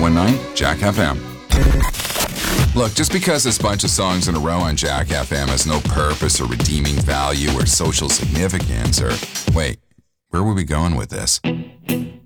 1019 Jack FM. Look, just because there's a bunch of songs in a row on Jack FM has no purpose or redeeming value or social significance or... Wait, where were we going with this?